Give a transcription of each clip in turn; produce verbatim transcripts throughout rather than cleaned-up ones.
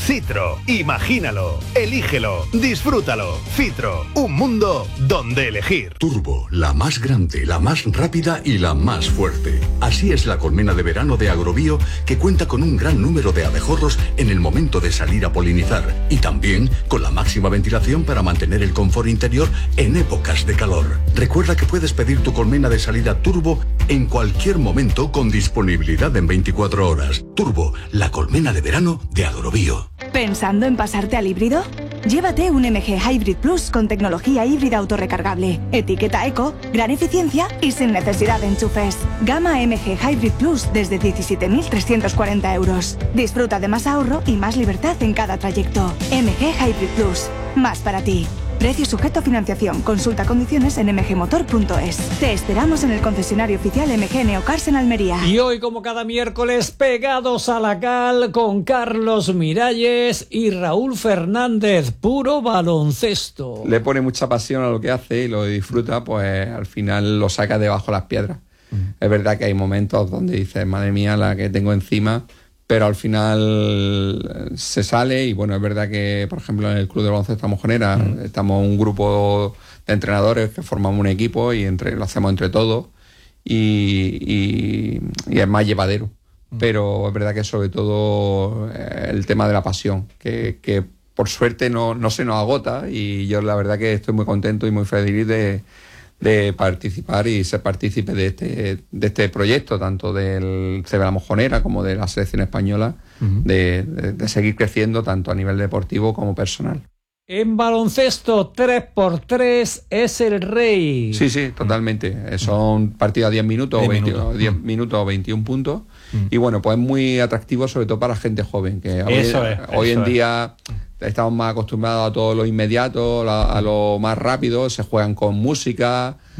Citro, imagínalo, elígelo, disfrútalo. Citro, un mundo donde elegir. Turbo, la más grande, la más rápida y la más fuerte. Así es la colmena de verano de Agrobio, que cuenta con un gran número de abejorros en el momento de salir a polinizar y también con la máxima ventilación para mantener el confort interior en épocas de calor. Recuerda que puedes pedir tu colmena de salida Turbo en cualquier momento con disponibilidad en veinticuatro horas. Turbo, la colmena de verano de Agrobio. ¿Pensando en pasarte al híbrido? Llévate un M G Hybrid Plus con tecnología híbrida autorrecargable, etiqueta eco, gran eficiencia y sin necesidad de enchufes. Gama M G Hybrid Plus desde diecisiete mil trescientos cuarenta euros. Disfruta de más ahorro y más libertad en cada trayecto. M G Hybrid Plus, más para ti. Precio sujeto a financiación. Consulta condiciones en m g motor punto es. Te esperamos en el concesionario oficial M G Neocars en Almería. Y hoy, como cada miércoles, pegados a la cal con Carlos Miralles y Raúl Fernández, puro baloncesto. Le pone mucha pasión a lo que hace y lo disfruta, pues al final lo saca debajo las piedras. Uh-huh. Es verdad que hay momentos donde dices, madre mía, la que tengo encima, pero al final se sale y bueno, es verdad que, por ejemplo, en el Club de Baloncesto Mojonera mm. estamos un grupo de entrenadores que formamos un equipo y entre, lo hacemos entre todos y, y, y es más llevadero. Mm. Pero es verdad que sobre todo eh, el tema de la pasión, que, que por suerte no, no se nos agota y yo la verdad que estoy muy contento y muy feliz de... de participar y ser partícipe de este de este proyecto, tanto del C B La Mojonera como de la selección española, uh-huh. de, de, de seguir creciendo tanto a nivel deportivo como personal. En baloncesto, tres por tres es el rey. Sí, sí, totalmente. Son partidos a diez minutos o veinte, minutos. diez minutos o veintiún puntos. Mm. Y bueno, pues es muy atractivo, sobre todo para gente joven, que hoy, eso es, hoy eso en es. día estamos más acostumbrados a todo lo inmediato, a, a lo más rápido, se juegan con música, mm.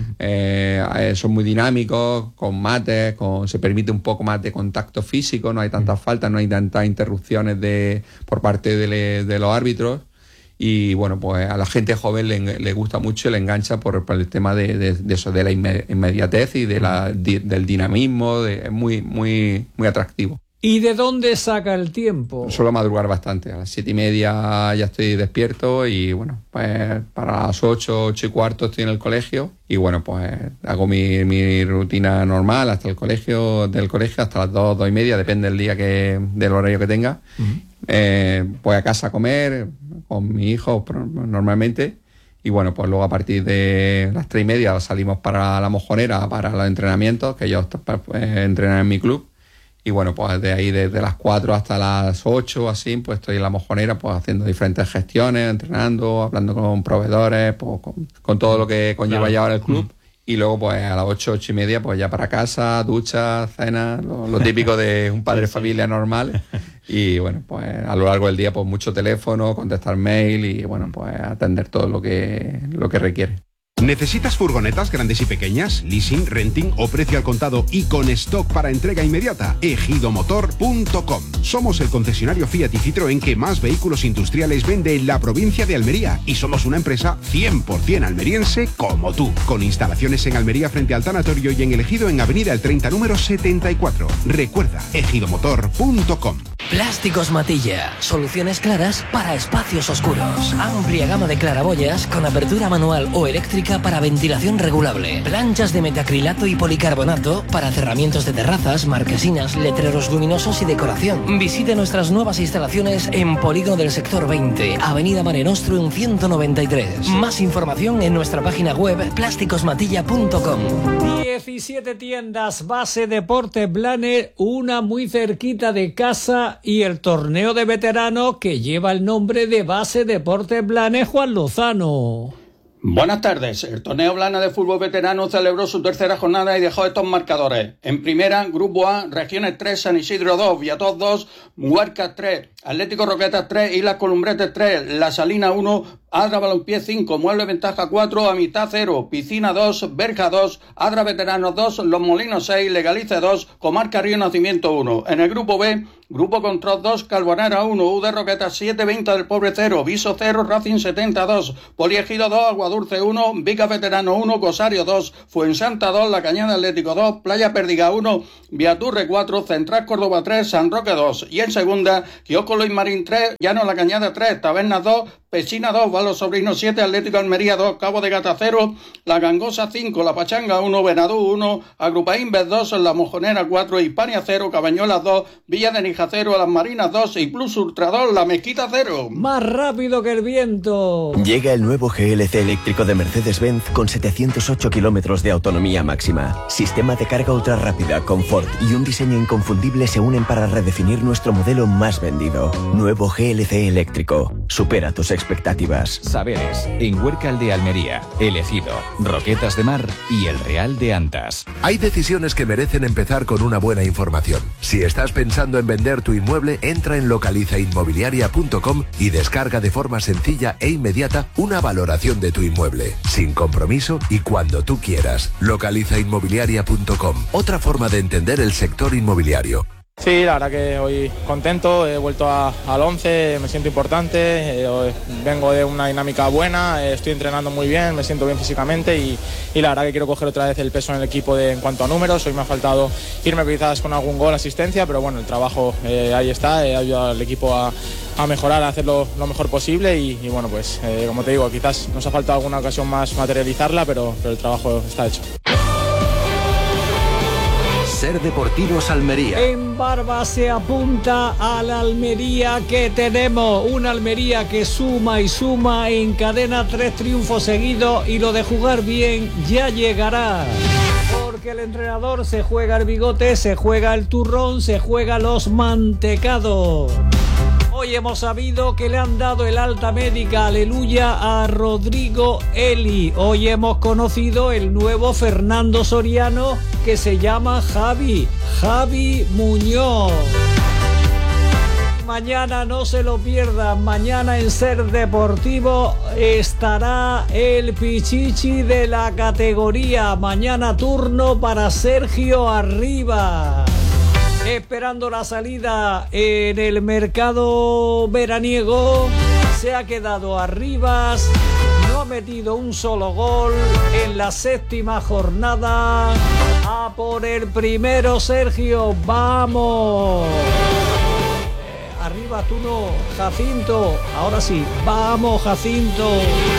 eh, son muy dinámicos, con mates, con, se permite un poco más de contacto físico, no hay tantas mm. faltas, no hay tantas interrupciones de, por parte de, le, de los árbitros. Y bueno, pues a la gente joven le, le gusta mucho y le engancha por, por el tema de, de, de eso, de la inmediatez y de la, di, del dinamismo, de, es muy, muy, muy atractivo. ¿Y de dónde saca el tiempo? Suelo madrugar bastante, a las siete y media ya estoy despierto y bueno, pues para las ocho, ocho y cuarto estoy en el colegio y bueno, pues hago mi, mi rutina normal hasta el colegio, del colegio hasta las dos, dos y media, depende del día que, del horario que tenga. Uh-huh. Eh, voy a casa a comer con mi hijo normalmente y bueno, pues luego a partir de las tres y media salimos para la Mojonera para los entrenamientos, que ellos eh, entrenan en mi club. Y bueno, pues de ahí desde las cuatro hasta las ocho, así, pues estoy en la Mojonera, pues haciendo diferentes gestiones, entrenando, hablando con proveedores, pues con, con todo lo que conlleva claro. llevar el club. Mm. Y luego, pues a las ocho, ocho y media, pues ya para casa, ducha, cena, lo, lo típico de un padre de familia normal. Y bueno, pues a lo largo del día, pues mucho teléfono, contestar mail y bueno, pues atender todo lo que, lo que requiere. ¿Necesitas furgonetas grandes y pequeñas, leasing, renting o precio al contado y con stock para entrega inmediata? ejido motor punto com. Somos el concesionario Fiat y Citroën que más vehículos industriales vende en la provincia de Almería y somos una empresa cien por ciento almeriense como tú, con instalaciones en Almería frente al tanatorio y en el Ejido en Avenida El treinta número setenta y cuatro. Recuerda, ejido motor punto com. Plásticos Matilla, soluciones claras para espacios oscuros. Amplia gama de claraboyas con apertura manual o eléctrica para ventilación regulable. Planchas de metacrilato y policarbonato para cerramientos de terrazas, marquesinas, letreros luminosos y decoración. Visite nuestras nuevas instalaciones en Polígono del Sector veinte, Avenida Mare Nostrum ciento noventa y tres. Más información en nuestra página web plásticos matilla punto com. diecisiete tiendas Base Deporte Blanes, una muy cerquita de casa y el torneo de veteranos que lleva el nombre de Base Deporte Blanes Juan Lozano. Buenas tardes. El torneo Blanes de fútbol veterano celebró su tercera jornada y dejó estos marcadores. En primera, Grupo A, Regiones tres, San Isidro dos, Viatos dos, Huarcas tres, Atlético Roquetas tres, Islas Columbretes tres, La Salina uno, Adra Balompié cinco, Mueble Ventaja cuatro, Amistad cero, Piscina dos, Berja dos, Adra Veteranos dos, Los Molinos seis, Legalice dos, Comarca Río Nacimiento uno. En el Grupo B, Grupo Control dos, Carbonera uno, U de Roquetas siete, Venta del Pobre cero, Viso cero, Racing setenta dos, Poliegido dos, Aguadulce uno, Vica Veterano uno, Cosario dos, Fuensanta dos, La Cañada Atlético dos, Playa Perdiga uno, Viaturre cuatro, Central Córdoba tres, San Roque dos. Y en segunda, Kiosco Luis Marín tres, Llano La Cañada tres, Tabernas dos, Pechina dos, Valos Sobrinos siete, Atlético Almería dos, Cabo de Gata cero, La Gangosa cinco, La Pachanga uno, Benadú uno, Agrupaín Inves dos, La Mojonera cuatro, Hispania cero, Cabañuelas dos, Villa de Nija cero, Las Marinas dos y Plus Ultra dos, La Mezquita cero. Más rápido que el viento. Llega el nuevo G L C eléctrico de Mercedes-Benz con setecientos ocho kilómetros de autonomía máxima. Sistema de carga ultra rápida, confort y un diseño inconfundible se unen para redefinir nuestro modelo más vendido. Nuevo G L C eléctrico. Supera tus expectativas. Saberes, en Huércal de Almería, El Ejido, Roquetas de Mar y El Real de Antas. Hay decisiones que merecen empezar con una buena información. Si estás pensando en vender tu inmueble, entra en localiza inmobiliaria punto com y descarga de forma sencilla e inmediata una valoración de tu inmueble, sin compromiso y cuando tú quieras. localiza inmobiliaria punto com, otra forma de entender el sector inmobiliario. Sí, la verdad que hoy contento, he vuelto a, al once, me siento importante, eh, vengo de una dinámica buena, eh, estoy entrenando muy bien, me siento bien físicamente y, y la verdad que quiero coger otra vez el peso en el equipo de, en cuanto a números. Hoy me ha faltado irme quizás con algún gol, asistencia, pero bueno, el trabajo eh, ahí está, he ayudado al equipo a, a mejorar, a hacerlo lo mejor posible y, y bueno, pues eh, como te digo, quizás nos ha faltado alguna ocasión más materializarla, pero, pero el trabajo está hecho. Ser Deportivos Almería. En Barba se apunta a la Almería que tenemos. Una Almería que suma y suma, encadena tres triunfos seguidos y lo de jugar bien ya llegará. Porque el entrenador se juega el bigote, se juega el turrón, se juega los mantecados. Hoy hemos sabido que le han dado el alta médica, aleluya, a Rodrigo Eli. Hoy hemos conocido el nuevo Fernando Soriano que se llama Javi, Javi Muñoz. Mañana no se lo pierdan, mañana en Ser Deportivo estará el Pichichi de la categoría. Mañana turno para Sergio Arribas. Esperando la salida en el mercado veraniego, se ha quedado Arribas, no ha metido un solo gol en la séptima jornada. A por el primero, Sergio, vamos. Eh, Arribas, tú no, Jacinto, ahora sí, vamos, Jacinto.